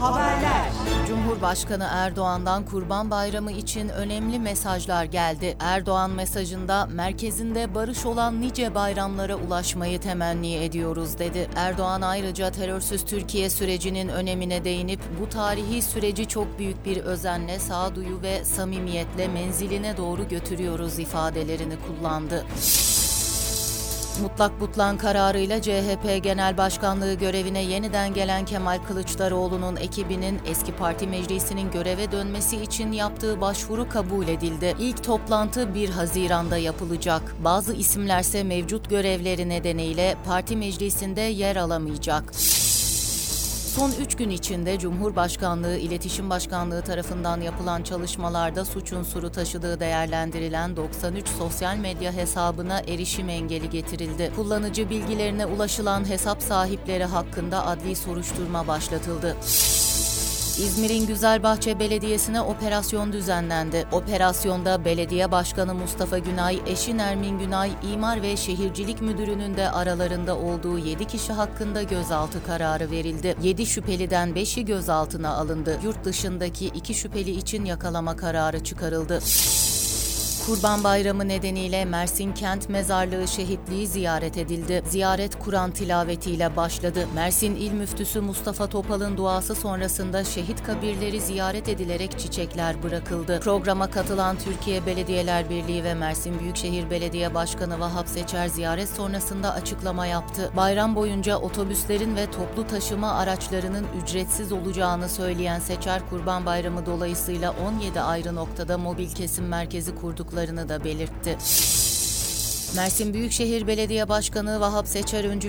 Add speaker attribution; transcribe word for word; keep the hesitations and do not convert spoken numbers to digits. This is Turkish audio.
Speaker 1: Haberler.
Speaker 2: Cumhurbaşkanı Erdoğan'dan Kurban Bayramı için önemli mesajlar geldi. Erdoğan mesajında merkezinde barış olan nice bayramlara ulaşmayı temenni ediyoruz dedi. Erdoğan ayrıca terörsüz Türkiye sürecinin önemine değinip bu tarihi süreci çok büyük bir özenle, sağduyu ve samimiyetle menziline doğru götürüyoruz ifadelerini kullandı. Mutlak butlan kararıyla C H P Genel Başkanlığı görevine yeniden gelen Kemal Kılıçdaroğlu'nun ekibinin eski parti meclisinin göreve dönmesi için yaptığı başvuru kabul edildi. İlk toplantı bir Haziran'da yapılacak. Bazı isimlerse mevcut görevleri nedeniyle parti meclisinde yer alamayacak. Son üç gün içinde Cumhurbaşkanlığı İletişim Başkanlığı tarafından yapılan çalışmalarda suç unsuru taşıdığı değerlendirilen doksan üç sosyal medya hesabına erişim engeli getirildi. Kullanıcı bilgilerine ulaşılan hesap sahipleri hakkında adli soruşturma başlatıldı. İzmir'in Güzelbahçe Belediyesi'ne operasyon düzenlendi. Operasyonda Belediye Başkanı Mustafa Günay, eşi Nermin Günay, İmar ve Şehircilik Müdürü'nün de aralarında olduğu yedi kişi hakkında gözaltı kararı verildi. yedi şüpheliden beşi gözaltına alındı. Yurt dışındaki iki şüpheli için yakalama kararı çıkarıldı. Kurban Bayramı nedeniyle Mersin Kent Mezarlığı Şehitliği ziyaret edildi. Ziyaret Kur'an tilavetiyle başladı. Mersin İl Müftüsü Mustafa Topal'ın duası sonrasında şehit kabirleri ziyaret edilerek çiçekler bırakıldı. Programa katılan Türkiye Belediyeler Birliği ve Mersin Büyükşehir Belediye Başkanı Vahap Seçer ziyaret sonrasında açıklama yaptı. Bayram boyunca otobüslerin ve toplu taşıma araçlarının ücretsiz olacağını söyleyen Seçer, Kurban Bayramı dolayısıyla on yedi ayrı noktada mobil kesim merkezi kurduklarını da belirtti. Mersin Büyükşehir Belediye Başkanı Vahap Seçer öncü